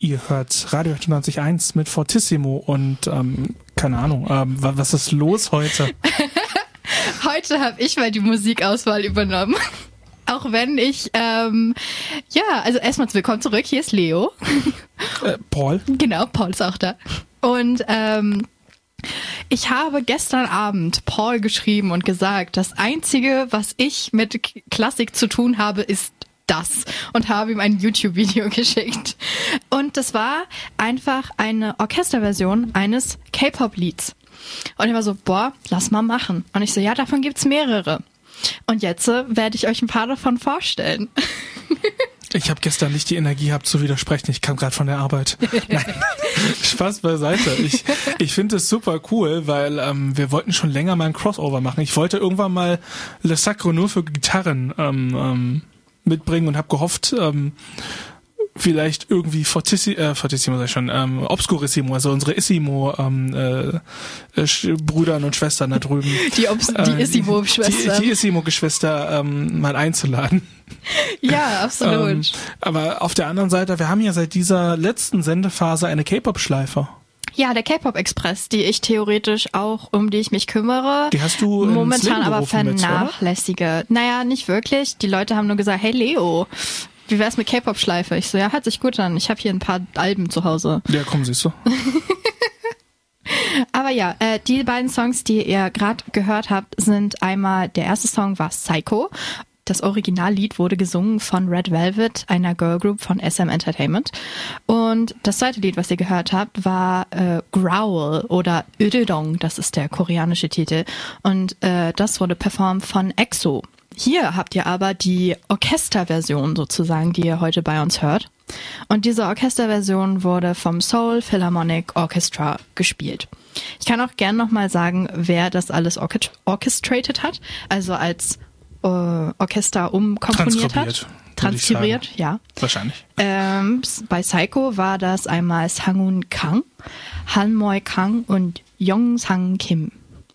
Ihr hört Radio 98.1 mit Fortissimo und keine Ahnung, was ist los heute? Heute habe ich mal die Musikauswahl übernommen. Auch wenn ich, also erstmal willkommen zurück, hier ist Leo. Paul. Genau, Paul ist auch da. Und ich habe gestern Abend Paul geschrieben und gesagt, das Einzige, was ich mit Klassik zu tun habe, ist das. Und habe ihm ein YouTube-Video geschickt. Und das war einfach eine Orchesterversion eines K-Pop-Lieds. Und er war so, lass mal machen. Und ich so, ja, davon gibt's mehrere. Und jetzt werde ich euch ein paar davon vorstellen. Ich habe gestern nicht die Energie gehabt zu widersprechen. Ich kam gerade von der Arbeit. Nein, Spaß beiseite. Ich finde es super cool, weil wir wollten schon länger mal ein Crossover machen. Ich wollte irgendwann mal Le Sacre nur für Gitarren mitbringen und habe gehofft, vielleicht irgendwie Fortissimo sag ich schon, Obscurissimo, also unsere Issimo Brüdern und Schwestern da drüben. Die Issimo-Schwestern. Die Issimo-Geschwister mal einzuladen. Ja, absolut. Aber auf der anderen Seite, wir haben ja seit dieser letzten Sendephase eine K-Pop-Schleife. Ja, der K-Pop Express, die ich theoretisch auch, um die ich mich kümmere. Die hast du momentan aber vernachlässige. Naja, nicht wirklich. Die Leute haben nur gesagt, hey Leo, wie wär's mit K-Pop-Schleife? Ich so, ja, hört sich gut an. Ich habe hier ein paar Alben zu Hause. Ja, komm, siehst du. Aber ja, die beiden Songs, die ihr gerade gehört habt, sind einmal, der erste Song war Psycho. Das Originallied wurde gesungen von Red Velvet, einer Girlgroup von SM Entertainment. Und das zweite Lied, was ihr gehört habt, war Growl oder Uredong, das ist der koreanische Titel. Und das wurde performt von EXO. Hier habt ihr aber die Orchesterversion sozusagen, die ihr heute bei uns hört. Und diese Orchesterversion wurde vom Seoul Philharmonic Orchestra gespielt. Ich kann auch gern nochmal sagen, wer das alles orchestrated hat, also als Orchester umkomponiert hat. Transkribiert, ja. Wahrscheinlich. Bei Psycho war das einmal Sang-un Kang, Han Moi Kang und Yong Sang Kim.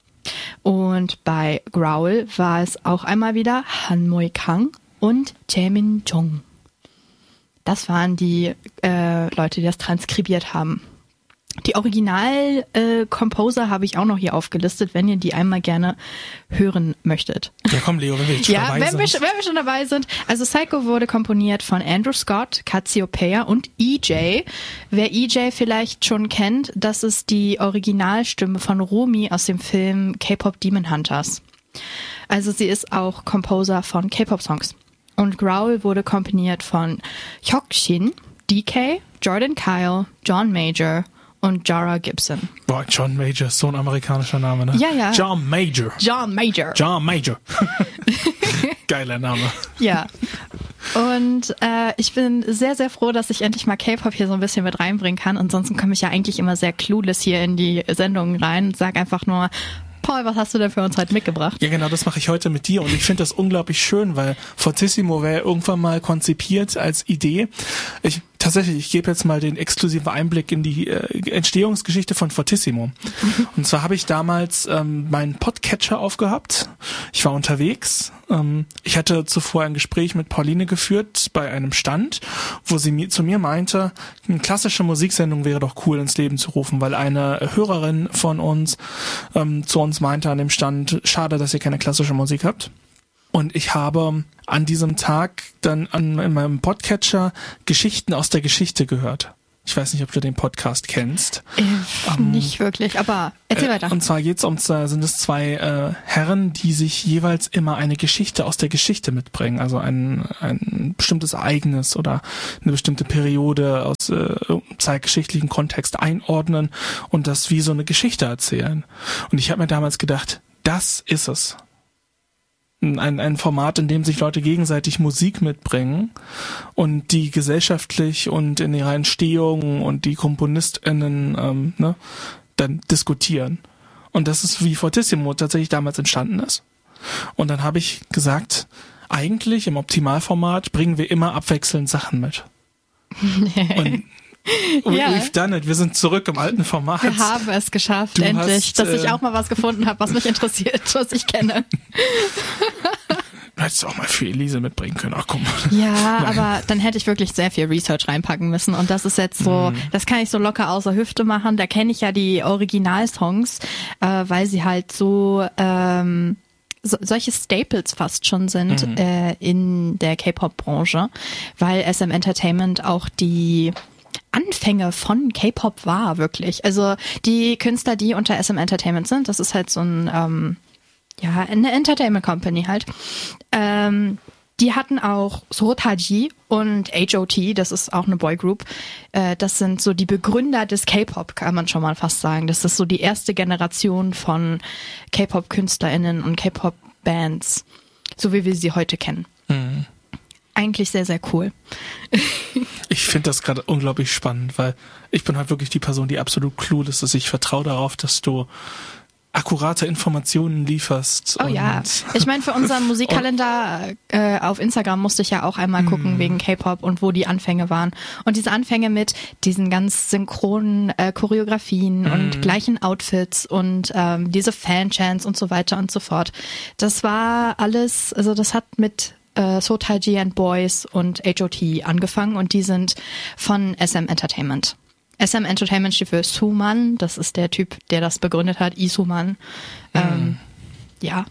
Und bei Growl war es auch einmal wieder Han Moi Kang und Jaemin Jung. Das waren die Leute, die das transkribiert haben. Die Original-Composer habe ich auch noch hier aufgelistet, wenn ihr die einmal gerne hören möchtet. Ja, komm, Leo, wenn wir jetzt schon dabei sind. Wenn wir schon dabei sind. Also Psycho wurde komponiert von Andrew Scott, Cassiopeia und EJ. Wer EJ vielleicht schon kennt, das ist die Originalstimme von Rumi aus dem Film K-Pop Demon Hunters. Also sie ist auch Composer von K-Pop-Songs. Und Growl wurde komponiert von Hyuk-shin, DK, Jordan Kyle, John Major und Jara Gibson. Boah, John Major, so ein amerikanischer Name, ne? Ja, ja. John Major. John Major. John Major. Geiler Name. Ja. Und ich bin sehr, sehr froh, dass ich endlich mal K-Pop hier so ein bisschen mit reinbringen kann. Ansonsten komme ich ja eigentlich immer sehr clueless hier in die Sendung rein und sag einfach nur, Paul, was hast du denn für uns heute mitgebracht? Ja, genau, das mache ich heute mit dir und ich finde das unglaublich schön, weil Fortissimo wäre irgendwann mal konzipiert als Idee. Ich gebe jetzt mal den exklusiven Einblick in die Entstehungsgeschichte von Fortissimo. Und zwar habe ich damals meinen Podcatcher aufgehabt. Ich war unterwegs. Ich hatte zuvor ein Gespräch mit Pauline geführt bei einem Stand, wo sie zu mir meinte, eine klassische Musiksendung wäre doch cool ins Leben zu rufen, weil eine Hörerin von uns zu uns meinte an dem Stand, schade, dass ihr keine klassische Musik habt. Und ich habe an diesem Tag dann in meinem Podcatcher Geschichten aus der Geschichte gehört. Ich weiß nicht, ob du den Podcast kennst. Nicht wirklich, aber erzähl weiter. Und zwar sind es zwei Herren, die sich jeweils immer eine Geschichte aus der Geschichte mitbringen. Also ein bestimmtes Ereignis oder eine bestimmte Periode aus zeitgeschichtlichen Kontext einordnen und das wie so eine Geschichte erzählen. Und ich habe mir damals gedacht, das ist es. Ein Format, in dem sich Leute gegenseitig Musik mitbringen und die gesellschaftlich und in ihrer Entstehung und die KomponistInnen dann diskutieren. Und das ist, wie Fortissimo tatsächlich damals entstanden ist. Und dann habe ich gesagt, eigentlich im Optimalformat bringen wir immer abwechselnd Sachen mit. Und we've done it. Wir sind zurück im alten Format. Wir haben es geschafft, endlich, dass ich auch mal was gefunden habe, was mich interessiert, was ich kenne. Du hättest auch mal für Elise mitbringen können. Ach komm. Ja, aber dann hätte ich wirklich sehr viel Research reinpacken müssen. Und das ist jetzt so, das kann ich so locker aus der Hüfte machen. Da kenne ich ja die Originalsongs, weil sie halt so solche Staples fast schon sind in der K-Pop-Branche, weil SM Entertainment auch die Anfänge von K-Pop war, wirklich. Also die Künstler, die unter SM Entertainment sind, das ist halt so ein eine Entertainment Company halt. Die hatten auch Sotaji und H.O.T., das ist auch eine Boygroup. Das sind so die Begründer des K-Pop, kann man schon mal fast sagen. Das ist so die erste Generation von K-Pop-KünstlerInnen und K-Pop-Bands, so wie wir sie heute kennen. Mhm. Eigentlich sehr, sehr cool. Ich finde das gerade unglaublich spannend, weil ich bin halt wirklich die Person, die absolut clueless ist. Ich vertraue darauf, dass du akkurate Informationen lieferst. Oh ja, ich meine, für unseren Musikkalender auf Instagram musste ich ja auch einmal gucken wegen K-Pop und wo die Anfänge waren. Und diese Anfänge mit diesen ganz synchronen Choreografien und gleichen Outfits und diese Fan-Chants und so weiter und so fort. Das war alles, also das hat mit Sotaji and Boys und H.O.T. angefangen und die sind von SM Entertainment. SM Entertainment steht für Suman, das ist der Typ, der das begründet hat, Isuman. Ja.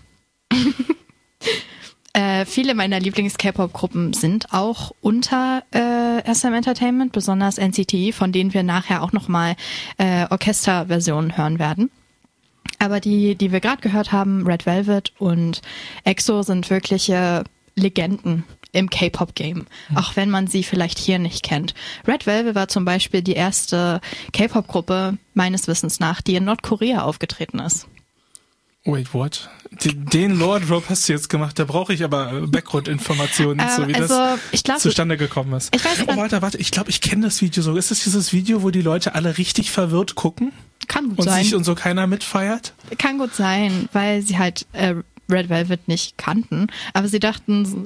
Viele meiner Lieblings-K-Pop-Gruppen sind auch unter SM Entertainment, besonders NCT, von denen wir nachher auch nochmal Orchesterversionen hören werden. Aber die wir gerade gehört haben, Red Velvet und EXO, sind wirkliche Legenden im K-Pop-Game, auch wenn man sie vielleicht hier nicht kennt. Red Velvet war zum Beispiel die erste K-Pop-Gruppe, meines Wissens nach, die in Nordkorea aufgetreten ist. Wait, what? Den Lore-Drop hast du jetzt gemacht, da brauche ich aber Background-Informationen, so wie das zustande gekommen ist. Ich weiß, warte, ich glaube, ich kenne das Video so. Ist das dieses Video, wo die Leute alle richtig verwirrt gucken? Kann gut sein. Und so keiner mitfeiert? Kann gut sein, weil sie halt Red Velvet nicht kannten, aber sie dachten,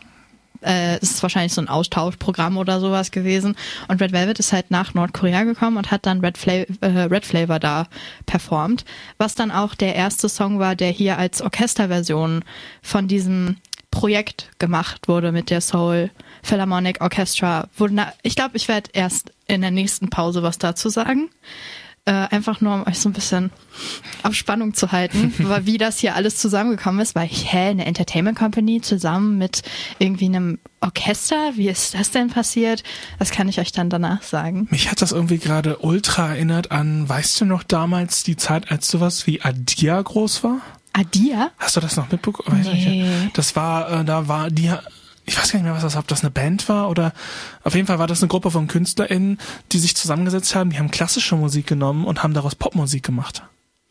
es ist wahrscheinlich so ein Austauschprogramm oder sowas gewesen. Und Red Velvet ist halt nach Nordkorea gekommen und hat dann Red Flavor da performt, was dann auch der erste Song war, der hier als Orchesterversion von diesem Projekt gemacht wurde mit der Seoul Philharmonic Orchestra. Ich glaube, ich werde erst in der nächsten Pause was dazu sagen. Einfach nur, um euch so ein bisschen auf Spannung zu halten, wie das hier alles zusammengekommen ist, weil eine Entertainment Company zusammen mit irgendwie einem Orchester, wie ist das denn passiert? Das kann ich euch dann danach sagen. Mich hat das irgendwie gerade ultra erinnert an, weißt du noch damals die Zeit, als sowas wie Adia groß war? Adia? Hast du das noch mitbekommen? Nee. Das war, da war die... Ich weiß gar nicht mehr, ob das eine Band war oder auf jeden Fall war das eine Gruppe von KünstlerInnen, die sich zusammengesetzt haben, die haben klassische Musik genommen und haben daraus Popmusik gemacht.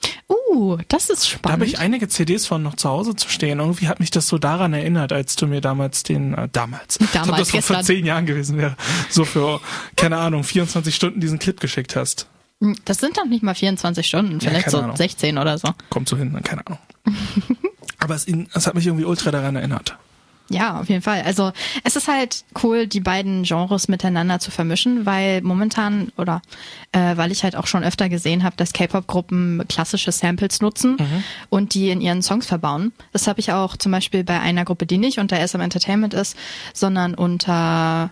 Das ist spannend. Da habe ich einige CDs von noch zu Hause zu stehen. Irgendwie hat mich das so daran erinnert, als du mir damals damals ob das vor 10 Jahren gewesen wäre, so für, keine Ahnung, 24 Stunden diesen Clip geschickt hast. Das sind doch nicht mal 24 Stunden, vielleicht so 16 oder so. Kommt so hin, keine Ahnung. Aber es hat mich irgendwie ultra daran erinnert. Ja, auf jeden Fall. Also es ist halt cool, die beiden Genres miteinander zu vermischen, weil momentan weil ich halt auch schon öfter gesehen habe, dass K-Pop-Gruppen klassische Samples nutzen und die in ihren Songs verbauen. Das habe ich auch zum Beispiel bei einer Gruppe, die nicht unter SM Entertainment ist, sondern unter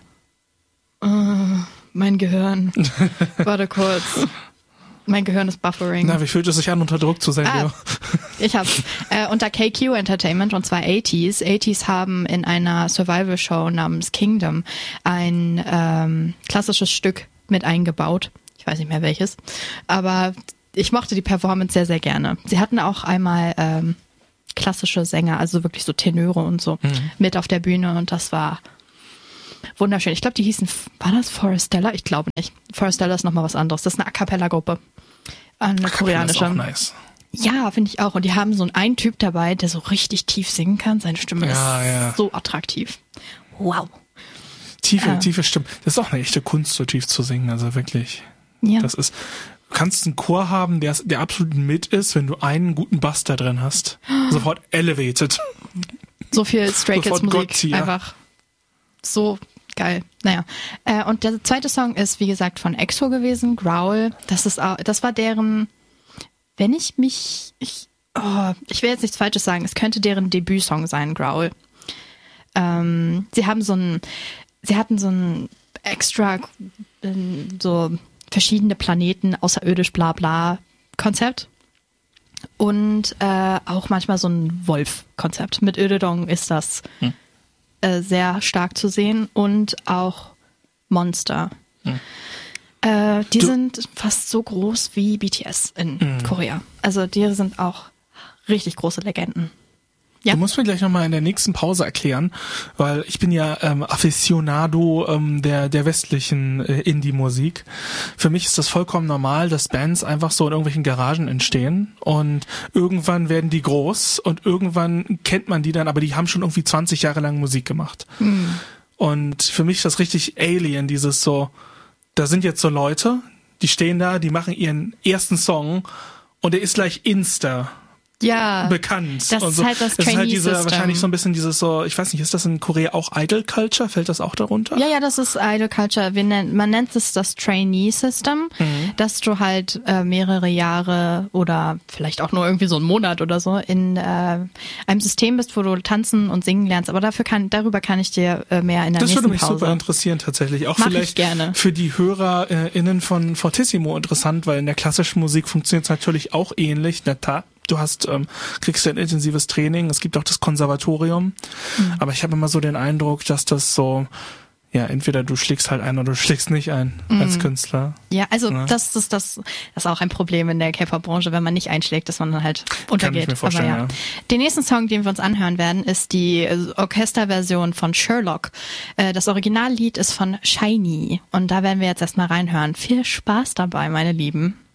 mein Gehirn. Warte kurz. Mein Gehirn ist buffering. Na, wie fühlt es sich an, unter Druck zu sein, Leo? Ich hab's. Unter KQ Entertainment, und zwar 80s. 80s haben in einer Survival-Show namens Kingdom ein klassisches Stück mit eingebaut. Ich weiß nicht mehr welches. Aber ich mochte die Performance sehr, sehr gerne. Sie hatten auch einmal klassische Sänger, also wirklich so Tenöre und so, mit auf der Bühne, und das war wunderschön. Ich glaube, die hießen, war das Forestella? Ich glaube nicht. Forestella ist nochmal was anderes. Das ist eine A-Cappella-Gruppe. Eine koreanische. Das ist auch nice. Ja, finde ich auch. Und die haben so einen Typ dabei, der so richtig tief singen kann. Seine Stimme ist so attraktiv. Wow. Tiefe Stimme. Das ist auch eine echte Kunst, so tief zu singen. Also wirklich. Ja. Du kannst einen Chor haben, der absolut mit ist, wenn du einen guten Bass da drin hast. Sofort elevated. So viel Stray Kids Musik. Einfach so geil. Naja. Und der zweite Song ist, wie gesagt, von EXO gewesen, Growl. Das war deren, wenn ich will jetzt nichts Falsches sagen, es könnte deren Debütsong sein, Growl. sie hatten so ein extra so verschiedene Planeten, außerirdisch, bla bla Konzept. Und auch manchmal so ein Wolf-Konzept. Mit Ödedong ist das sehr stark zu sehen und auch Monster. Die sind fast so groß wie BTS in Korea. Also die sind auch richtig große Legenden. Ja. Du musst mir gleich nochmal in der nächsten Pause erklären, weil ich bin ja Aficionado der westlichen Indie-Musik. Für mich ist das vollkommen normal, dass Bands einfach so in irgendwelchen Garagen entstehen und irgendwann werden die groß und irgendwann kennt man die dann, aber die haben schon irgendwie 20 Jahre lang Musik gemacht. Und für mich ist das richtig Alien, dieses so, da sind jetzt so Leute, die stehen da, die machen ihren ersten Song und der ist gleich bekannt. Das und so. Ist halt das Trainee-System. Wahrscheinlich so ein bisschen dieses so, ich weiß nicht, ist das in Korea auch Idol Culture? Fällt das auch darunter? Ja, das ist Idol Culture. Man nennt es das Trainee-System, dass du halt mehrere Jahre oder vielleicht auch nur irgendwie so einen Monat oder so in einem System bist, wo du tanzen und singen lernst. Aber darüber kann ich dir mehr in der nächsten Pause. Das würde mich super interessieren tatsächlich. Auch Mach vielleicht ich gerne. Für die HörerInnen von Fortissimo interessant, weil in der klassischen Musik funktioniert es natürlich auch ähnlich. Du kriegst ja ein intensives Training, es gibt auch das Konservatorium, aber ich habe immer so den Eindruck, dass das so, ja, entweder du schlägst halt ein oder du schlägst nicht ein als Künstler. Ja, also das ist auch ein Problem in der K-Pop-Branche, wenn man nicht einschlägt, dass man dann halt untergeht. Kann ich mir vorstellen, aber ja. Den nächsten Song, den wir uns anhören werden, ist die Orchesterversion von Sherlock. Das Originallied ist von Shiny und da werden wir jetzt erstmal reinhören. Viel Spaß dabei, meine Lieben.